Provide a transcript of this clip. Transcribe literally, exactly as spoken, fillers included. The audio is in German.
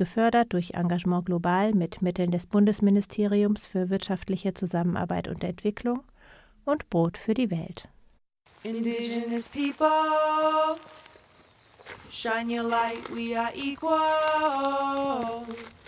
gefördert durch Engagement Global mit Mitteln des Bundesministeriums für wirtschaftliche Zusammenarbeit und Entwicklung und Brot für die Welt. Indigenous people, shine your light, we are equal.